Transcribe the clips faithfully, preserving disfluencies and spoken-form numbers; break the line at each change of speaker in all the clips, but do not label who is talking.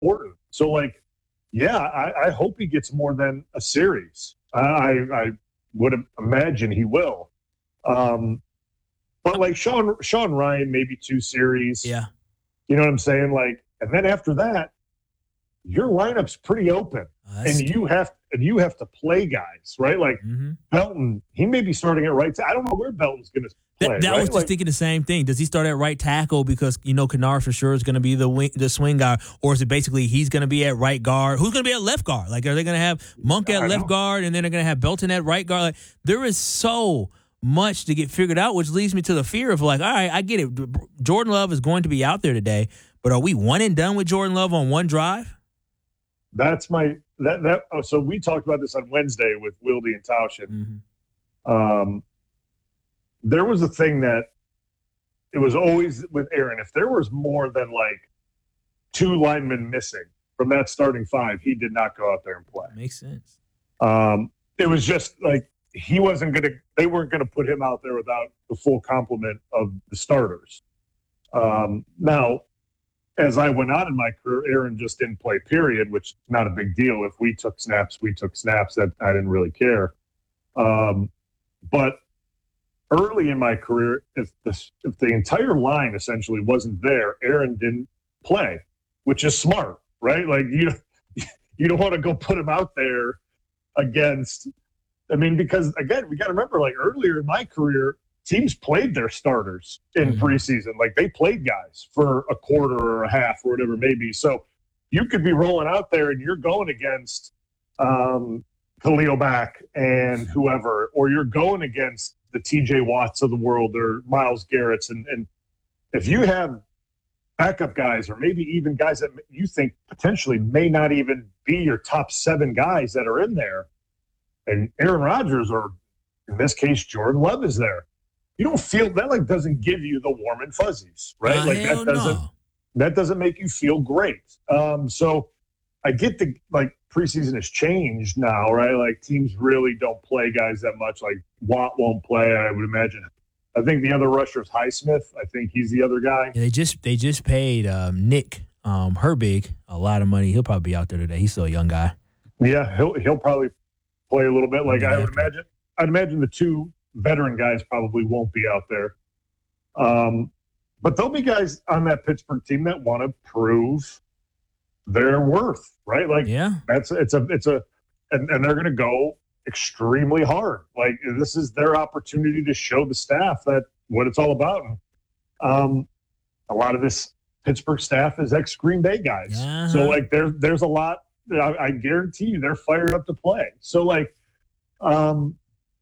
important. So, like, yeah, I, I hope he gets more than a series. I, I would imagine he will. Um, but, like, Sean, Sean Ryan, maybe two series.
Yeah.
You know what I'm saying? Like, and then after that, your lineup's pretty open.
Uh,
and you have and you have to play guys, right? Like,
mm-hmm.
Belton, he may be starting at right. I don't know where Belton's going to play.
That, that
right?
was just
like,
thinking the same thing. Does he start at right tackle because, you know, Kennard for sure is going to be the wing, the swing guy, or is it basically he's going to be at right guard? Who's going to be at left guard? Like, are they going to have Monk at left guard and then they're going to have Belton at right guard? Like, there is so much to get figured out, which leads me to the fear of, like, all right, I get it. Jordan Love is going to be out there today, but are we one and done with Jordan Love on one drive?
That's my that that. Oh, so we talked about this on Wednesday with Wilde and Tauschen.
Mm-hmm.
Um, there was a thing that it was always with Aaron. If there was more than like two linemen missing from that starting five, he did not go out there and play.
Makes sense.
Um, it was just like he wasn't gonna. They weren't gonna put him out there without the full complement of the starters. Um, now. As I went on in my career, Aaron just didn't play, period, which is not a big deal. If we took snaps, we took snaps. That I didn't really care. Um, but early in my career, if the, if the entire line essentially wasn't there, Aaron didn't play, which is smart, right? Like, you, you don't want to go put him out there against – I mean, because, again, we got to remember, like, earlier in my career – teams played their starters in
mm-hmm.
preseason. Like, they played guys for a quarter or a half or whatever it may be. So you could be rolling out there and you're going against um, Khalil Mack and whoever, or you're going against the T J Watts of the world or Myles Garrett's. And, and if you have backup guys or maybe even guys that you think potentially may not even be your top seven guys that are in there, and Aaron Rodgers or, in this case, Jordan Love is there, you don't feel that, like, doesn't give you the warm and fuzzies, right?
Uh,
like
hell
that doesn't
no.
that doesn't make you feel great. Um, so I get the like preseason has changed now, right? Like, teams really don't play guys that much. Like, Watt won't play, I would imagine. I think the other rusher is Highsmith. I think he's the other guy.
Yeah, they just they just paid um, Nick um, Herbig a lot of money. He'll probably be out there today. He's still a young guy.
Yeah, he'll he'll probably play a little bit. Like, I would imagine. I'd imagine the two veteran guys probably won't be out there. Um, but there'll be guys on that Pittsburgh team that want to prove their worth, right? Like,
yeah,
that's it's a it's a and, and they're going to go extremely hard. Like, this is their opportunity to show the staff that what it's all about. And, um, a lot of this Pittsburgh staff is ex Green Bay guys,
uh-huh.
so like there there's a lot. I, I guarantee you they're fired up to play. So like, um.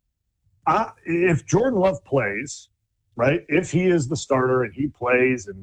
I, if Jordan Love plays, right, if he is the starter and he plays, and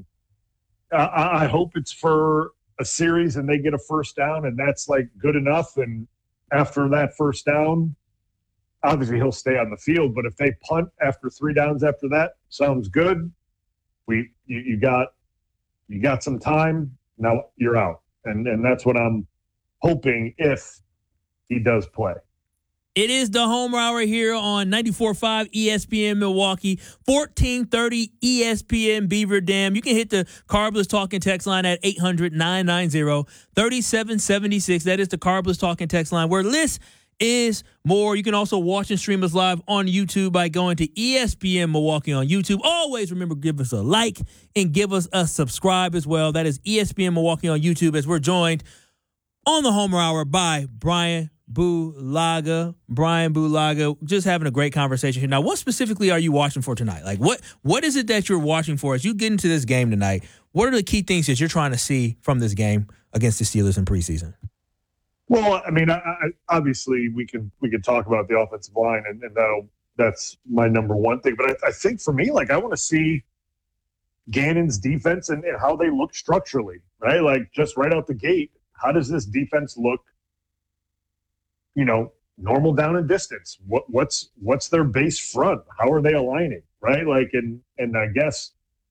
I, I hope it's for a series and they get a first down and that's, like, good enough. And after that first down, obviously he'll stay on the field. But if they punt after three downs after that, sounds good. We you, you got you got some time. Now you're out. And, and that's what I'm hoping if he does play.
It is the Home Hour here on ninety-four point five E S P N Milwaukee, fourteen thirty E S P N Beaver Dam. You can hit the Carbless Talking text line at eight hundred, nine nine zero, three seven seven six. That is the Carbless Talking text line, where less is more. You can also watch and stream us live on YouTube by going to E S P N Milwaukee on YouTube. Always remember, give us a like and give us a subscribe as well. That is E S P N Milwaukee on YouTube, as we're joined on the Homer Hour by Brian Bulaga. Brian Bulaga, just having a great conversation here. Now, what specifically are you watching for tonight? Like, what what is it that you're watching for as you get into this game tonight? What are the key things that you're trying to see from this game against the Steelers in preseason?
Well, I mean, I, I, obviously we can we can talk about the offensive line, and, and that'll that's my number one thing. But I, I think for me, like, I want to see Gannon's defense and, and how they look structurally, right? Like, just right out the gate, how does this defense look? You know, normal down and distance. What what's what's their base front? How are they aligning? Right? Like, and and I guess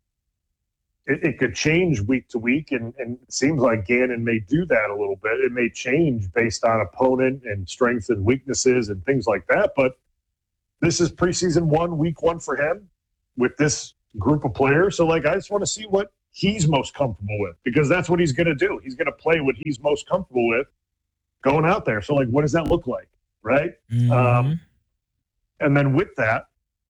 it, it could change week to week, and, and it seems like Gannon may do that a little bit. It may change based on opponent and strengths and weaknesses and things like that. But this is preseason one, week one for him with this group of players. So, like, I just want to see what he's most comfortable with, because that's what he's going to do. He's going to play what he's most comfortable with going out there. So, like, what does that look like, right?
Mm-hmm.
Um, and then with that,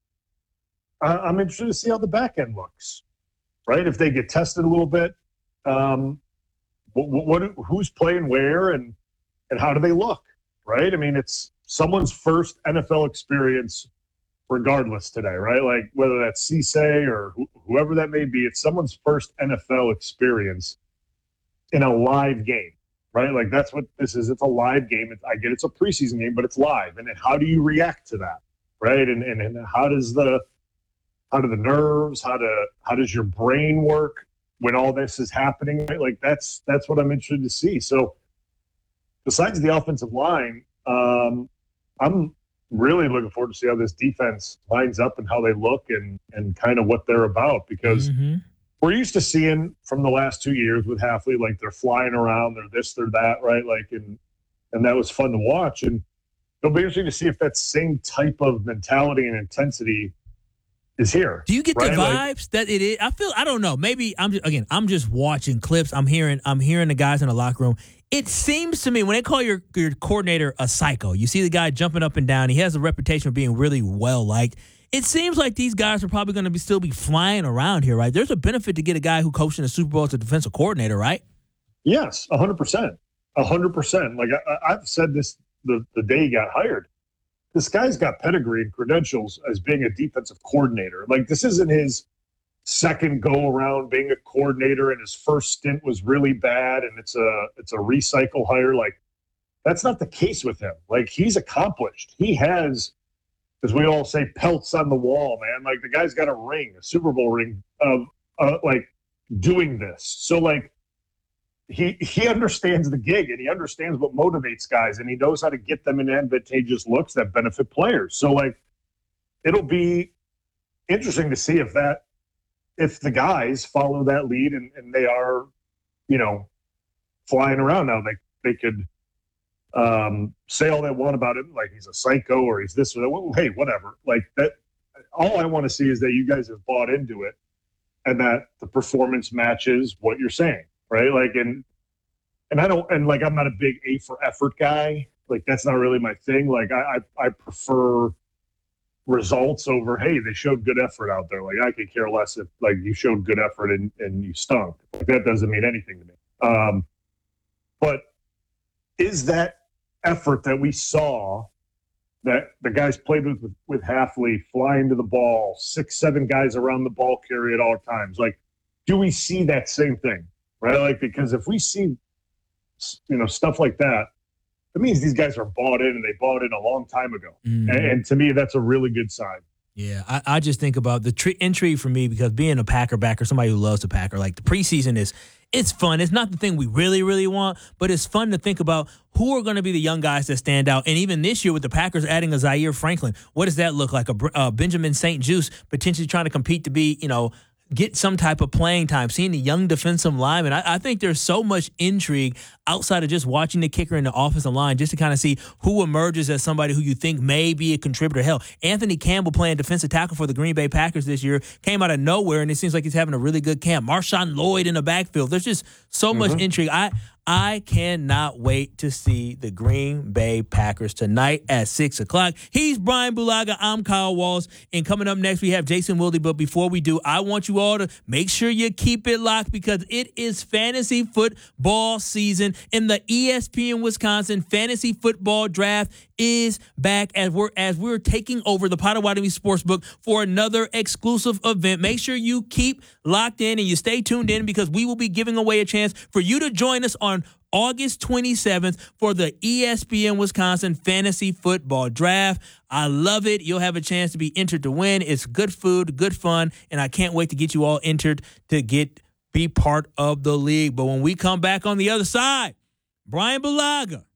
I, I'm interested to see how the back end looks, right? If they get tested a little bit, um, what, what who's playing where and and how do they look, right? I mean, it's someone's first N F L experience regardless today, right? Like whether that's Cisse or wh- whoever that may be, it's someone's first N F L experience in a live game, right? Like that's what this is. It's a live game. It's, I get it's a preseason game, but it's live. And then how do you react to that, right? And, and and how does the how do the nerves, how do how does your brain work when all this is happening, right? Like that's that's what I'm interested to see. So besides the offensive line, um, I'm really looking forward to see how this defense lines up and how they look and and kind of what they're about, because
Mm-hmm.
we're used to seeing from the last two years with Hafley, like they're flying around, they're this, they're that, right? Like, and and that was fun to watch. And it'll be interesting to see if that same type of mentality and intensity is here.
Do you get
right?
the
Like,
vibes that it is? I feel I don't know. Maybe I'm just, again. I'm just watching clips. I'm hearing. I'm hearing the guys in the locker room. It seems to me when they call your your coordinator a psycho, you see the guy jumping up and down. He has a reputation of being really well liked. It seems like these guys are probably going to be still be flying around here, right? There's a benefit to get a guy who coached in the Super Bowl as a defensive coordinator, right?
Yes, a hundred percent, a hundred percent. Like I, I've said this the the day he got hired. This guy's got pedigree and credentials as being a defensive coordinator. Like this isn't his second go around being a coordinator, and his first stint was really bad, and it's a it's a recycle hire. Like that's not the case with him. Like he's accomplished. He has, as we all say, pelts on the wall, man. Like the guy's got a ring, a Super Bowl ring of uh, like doing this. So like he he understands the gig, and he understands what motivates guys, and he knows how to get them in advantageous looks that benefit players. So like it'll be interesting to see if that if the guys follow that lead and, and they are, you know, flying around now. They they could um, say all they want about him, like he's a psycho or he's this or that. Well, hey, whatever. Like that. All I want to see is that you guys have bought into it, and that the performance matches what you're saying, right? Like, and and I don't, and like I'm not a big A for effort guy. Like that's not really my thing. Like I I, I prefer results over, hey, they showed good effort out there. Like I could care less if like you showed good effort and, and you stunk. Like that doesn't mean anything to me. Um, but is that effort that we saw that the guys played with, with with Hafley, flying to the ball, six, seven guys around the ball carrier at all times? Like, do we see that same thing? Right? Like, because if we see, you know, stuff like that, it means these guys are bought in, and they bought in a long time ago.
Mm-hmm.
And, and to me, that's a really good sign.
Yeah, I, I just think about the tr- intrigue for me, because being a Packer backer, somebody who loves the Packer, like the preseason is, it's fun. It's not the thing we really, really want, but it's fun to think about who are going to be the young guys that stand out. And even this year with the Packers adding a Zaire Franklin, what does that look like? A uh, Benjamin Saint Juste potentially trying to compete to be, you know, get some type of playing time, seeing the young defensive lineman. I, I think there's so much intrigue outside of just watching the kicker in the offensive line, just to kind of see who emerges as somebody who you think may be a contributor. Hell, Anthony Campbell playing defensive tackle for the Green Bay Packers this year came out of nowhere, and it seems like he's having a really good camp. Marshawn Lloyd in the backfield. There's just so mm-hmm. much intrigue. I I cannot wait to see the Green Bay Packers tonight at six o'clock. He's Brian Bulaga. I'm Kyle Walls. And coming up next, we have Jason Wilde. But before we do, I want you all to make sure you keep it locked, because it is fantasy football season, and the E S P N Wisconsin Fantasy Football Draft is back as we're as we're taking over the Potawatomi Sportsbook for another exclusive event. Make sure you keep locked in and you stay tuned in, because we will be giving away a chance for you to join us on August twenty-seventh for the E S P N Wisconsin Fantasy Football Draft. I love it. You'll have a chance to be entered to win. It's good food, good fun, and I can't wait to get you all entered to get be part of the league. But when we come back on the other side, Brian Bulaga,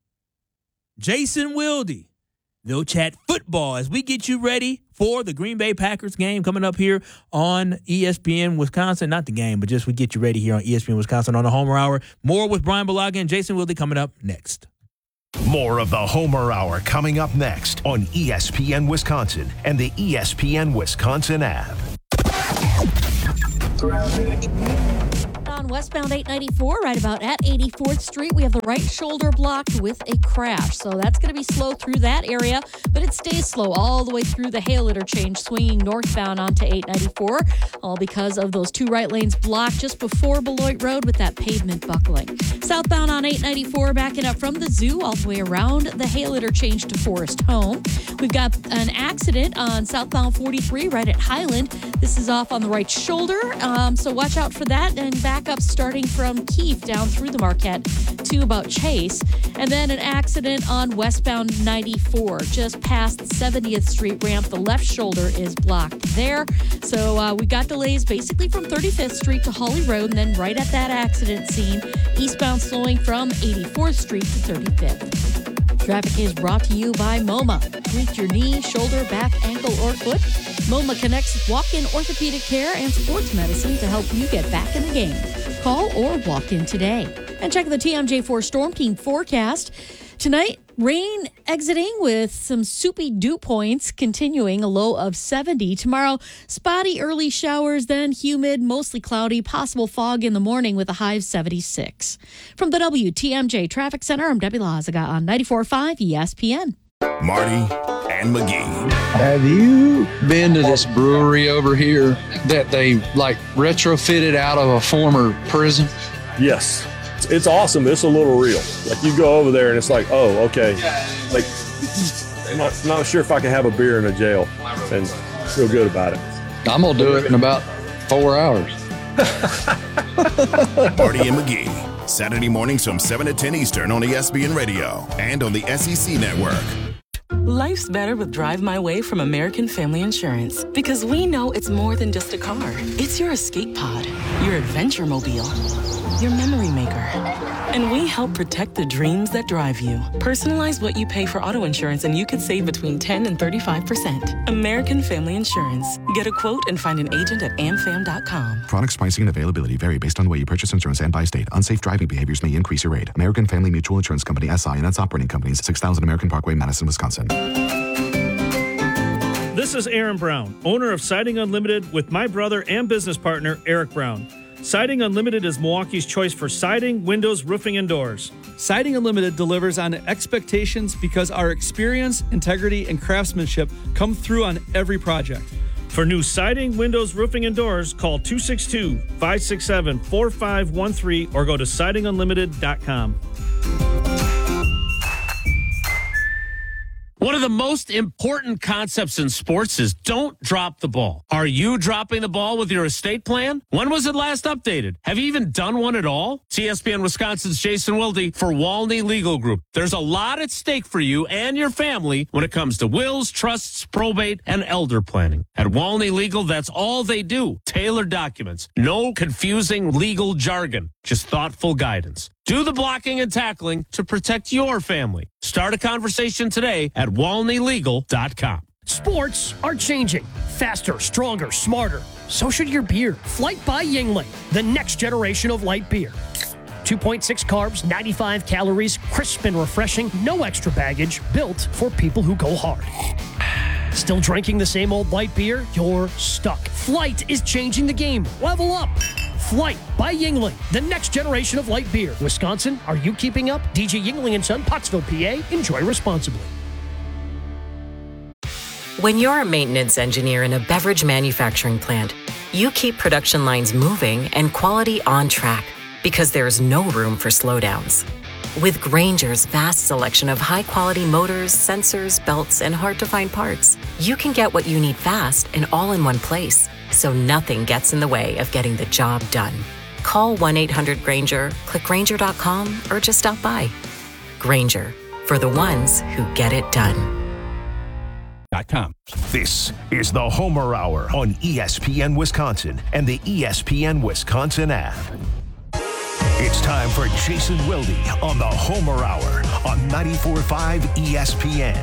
Jason Wilde, they'll chat football as we get you ready for the Green Bay Packers game coming up here on E S P N Wisconsin. Not the game, but just we get you ready here on E S P N Wisconsin on the Homer Hour. More with Brian Bulaga and Jason Wilde coming up next.
More of the Homer Hour coming up next on E S P N Wisconsin and the E S P N Wisconsin app.
westbound eight ninety-four, right about at eighty-fourth Street. We have the right shoulder blocked with a crash. So that's going to be slow through that area, but it stays slow all the way through the Hale interchange, swinging northbound onto eight ninety-four, all because of those two right lanes blocked just before Beloit Road with that pavement buckling. Southbound on eight ninety-four, backing up from the zoo all the way around the Hale interchange to Forest Home. We've got an accident on southbound forty-three right at Highland. This is off on the right shoulder, um, so watch out for that. And back up starting from Keefe down through the Marquette to about Chase. And then an accident on westbound ninety-four, just past seventieth Street ramp. The left shoulder is blocked there. So uh, we got delays basically from thirty-fifth Street to Holly Road, and then right at that accident scene, eastbound slowing from eighty-fourth Street to thirty-fifth. Traffic is brought to you by MoMA. Treat your knee, shoulder, back, ankle, or foot. MoMA connects walk-in orthopedic care and sports medicine to help you get back in the game. Call or walk in today. And check the T M J four Storm Team forecast. Tonight, rain exiting with some soupy dew points, continuing a low of seventy. Tomorrow, spotty early showers, then humid, mostly cloudy, possible fog in the morning with a high of seventy-six. From the W T M J Traffic Center, I'm Debbie Lazaga on ninety-four point five E S P N.
Marty and McGee.
Have you been to this brewery over here that they like retrofitted out of a former prison?
Yes. It's awesome. It's a little real. Like you go over there and it's like, oh, okay. Like I'm not, not sure if I can have a beer in a jail and feel good about it.
I'm going to do it in about four hours.
Marty and McGee. Saturday mornings from seven to ten Eastern on E S P N Radio and on the S E C Network.
Life's better with Drive My Way from American Family Insurance. Because we know it's more than just a car. It's your escape pod, your adventure mobile, your memory maker. And we help protect the dreams that drive you. Personalize what you pay for auto insurance and you could save between ten and thirty-five percent. American Family Insurance. Get a quote and find an agent at am fam dot com.
Products, pricing, and availability vary based on the way you purchase insurance and by state. Unsafe driving behaviors may increase your rate. American Family Mutual Insurance Company, S I and its operating companies, six thousand American Parkway, Madison, Wisconsin.
This is Aaron Brown, owner of Siding Unlimited with my brother and business partner, Eric Brown. Siding Unlimited is Milwaukee's choice for siding, windows, roofing, and doors.
Siding Unlimited delivers on expectations because our experience, integrity, and craftsmanship come through on every project.
For new siding, windows, roofing, and doors, call two six two, five six seven, four five one three or go to siding unlimited dot com.
One of the most important concepts in sports is don't drop the ball. Are you dropping the ball with your estate plan? When was it last updated? Have you even done one at all? It's E S P N Wisconsin's Jason Wilde for Walney Legal Group. There's a lot at stake for you and your family when it comes to wills, trusts, probate, and elder planning. At Walney Legal, that's all they do. Tailored documents. No confusing legal jargon. Just thoughtful guidance. Do the blocking and tackling to protect your family. Start a conversation today at walney legal dot com.
Sports are changing. Faster, stronger, smarter. So should your beer. Flight by Yuengling, the next generation of light beer. two point six carbs, ninety-five calories, crisp and refreshing, no extra baggage, built for people who go hard. Still drinking the same old light beer? You're stuck. Flight is changing the game. Level up. Flight by Yuengling, the next generation of light beer. Wisconsin, are you keeping up? D J Yuengling and Son, Pottsville, P A. Enjoy responsibly.
When you're a maintenance engineer in a beverage manufacturing plant, you keep production lines moving and quality on track because there's no room for slowdowns. With Grainger's vast selection of high-quality motors, sensors, belts, and hard-to-find parts, you can get what you need fast and all in one place, so nothing gets in the way of getting the job done. Call one eight hundred Grainger, click Grainger dot com, or just stop by. Grainger, for the ones who get it done.
This is the Homer Hour on E S P N Wisconsin and the E S P N Wisconsin app. It's time for Jason Wilde on the Homer Hour on ninety-four point five E S P N.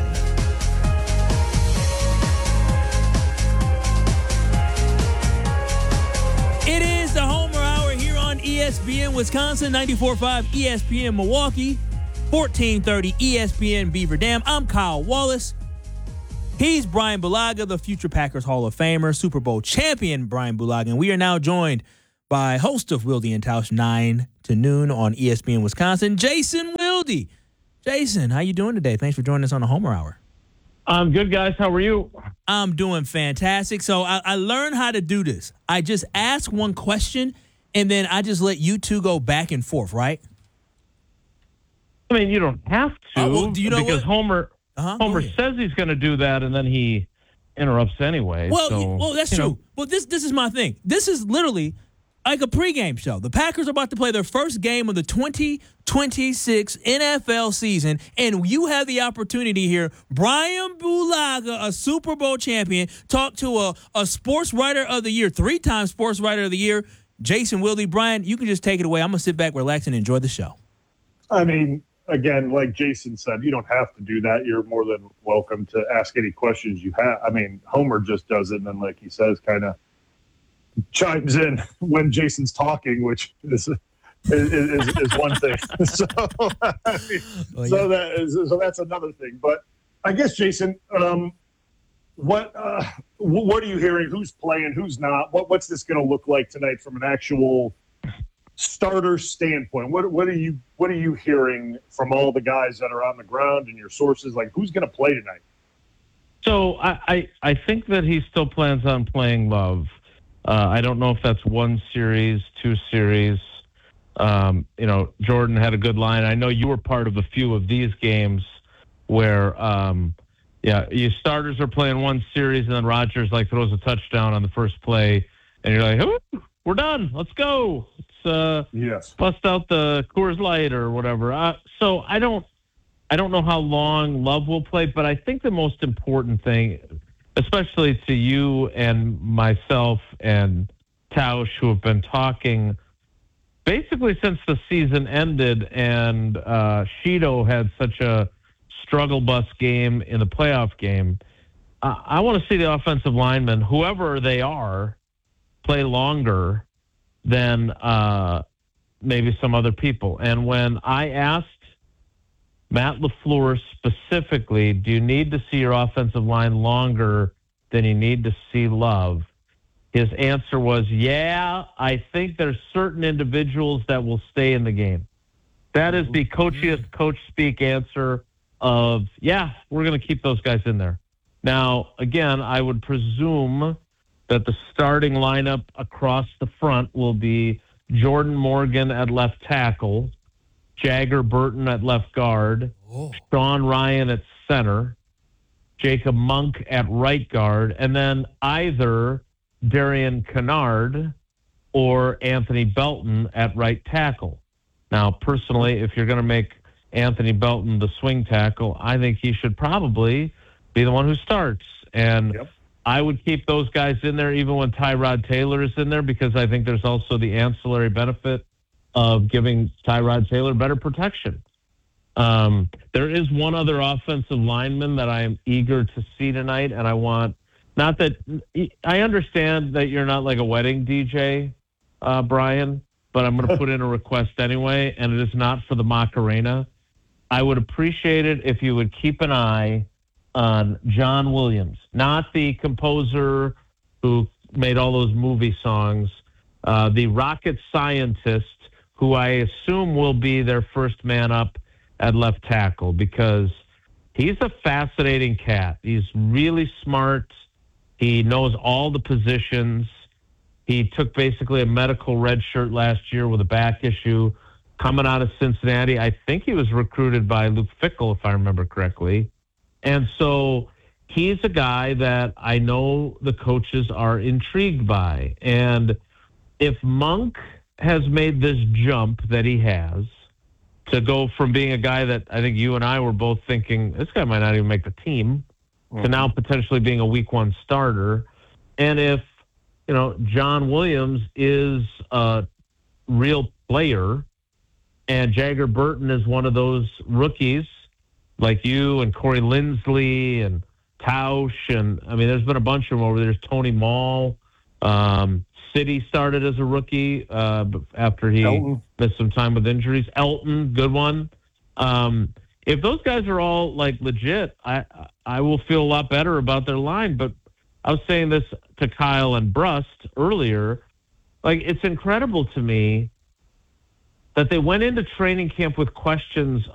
It is the Homer Hour here on E S P N Wisconsin, ninety-four point five E S P N Milwaukee, fourteen thirty E S P N Beaver Dam. I'm Kyle Wallace. He's Brian Bulaga, the future Packers Hall of Famer, Super Bowl champion Brian Bulaga. And we are now joined by host of Wilde and Tausch, nine to noon on E S P N Wisconsin, Jason Wilde. Jason, how you doing today? Thanks for joining us on the Homer Hour.
I'm good, guys. How are you?
I'm doing fantastic. So I, I learned how to do this. I just ask one question, and then I just let you two go back and forth, right?
I mean, you don't have to,
uh, well, do you know
because
what?
Homer
uh-huh,
Homer says he's going to do that, and then he interrupts anyway.
Well,
so,
well, that's
you
true.
know.
Well, this this is my thing. This is literally like a pregame show. The Packers are about to play their first game of the twenty twenty-six N F L season, and you have the opportunity here. Brian Bulaga, a Super Bowl champion, talk to a, a sports writer of the year, three-time sports writer of the year, Jason Wilde. Brian, you can just take it away. I'm going to sit back, relax, and enjoy the show.
I mean, again, like Jason said, you don't have to do that. You're more than welcome to ask any questions you have. I mean, Homer just does it, and then, like he says, kind of chimes in when Jason's talking, which is is, is, is one thing. So, I mean,
well,
so
yeah.
that is so that's another thing. But I guess, Jason, um, what uh, what are you hearing? Who's playing? Who's not? What what's this going to look like tonight from an actual starter standpoint? What what are you what are you hearing from all the guys that are on the ground and your sources? Like, who's going to play tonight?
So I, I I think that he still plans on playing Love. Uh, I don't know if that's one series, two series. Um, you know, Jordan had a good line. I know you were part of a few of these games where, um, yeah, your starters are playing one series, and then Rodgers like throws a touchdown on the first play, and you're like, "Ooh, we're done. Let's go. Let's uh,
yes,
bust out the Coors Light or whatever." Uh, so I don't, I don't know how long Love will play, but I think the most important thing, especially to you and myself and Tausch, who have been talking basically since the season ended and uh, Shido had such a struggle bus game in the playoff game, uh, I want to see the offensive linemen, whoever they are, play longer than uh, maybe some other people. And when I asked Matt LaFleur specifically, do you need to see your offensive line longer than you need to see Love? His answer was, yeah, I think there's certain individuals that will stay in the game. That is the coachiest coach speak answer of, yeah, we're going to keep those guys in there. Now, again, I would presume that the starting lineup across the front will be Jordan Morgan at left tackle, Jagger Burton at left guard, oh. Sean Ryan at center, Jacob Monk at right guard, and then either Darian Kennard or Anthony Belton at right tackle. Now, personally, if you're going to make Anthony Belton the swing tackle, I think he should probably be the one who starts. And yep. I would keep those guys in there even when Tyrod Taylor is in there, because I think there's also the ancillary benefit of giving Tyrod Taylor better protection. Um, there is one other offensive lineman that I am eager to see tonight, and I want, not that, I understand that you're not like a wedding D J, uh, Brian, but I'm going to put in a request anyway, and it is not for the Macarena. I would appreciate it if you would keep an eye on John Williams, not the composer who made all those movie songs, uh, the rocket scientist who I assume will be their first man up at left tackle, because he's a fascinating cat. He's really smart. He knows all the positions. He took basically a medical red shirt last year with a back issue coming out of Cincinnati. I think he was recruited by Luke Fickell, if I remember correctly. And so he's a guy that I know the coaches are intrigued by. And if Monk has made this jump that he has to go from being a guy that I think you and I were both thinking, this guy might not even make the team, mm-hmm. to now potentially being a week one starter. And if, you know, John Williams is a real player and Jagger Burton is one of those rookies like you and Corey Lindsley and Tausch, and I mean, there's been a bunch of them over there. There's Tony Mall. Um, City started as a rookie uh, after he Elton. missed some time with injuries. Elton, good one. Um, if those guys are all like legit, I I will feel a lot better about their line. But I was saying this to Kyle and Brust earlier. Like, it's incredible to me that they went into training camp with questions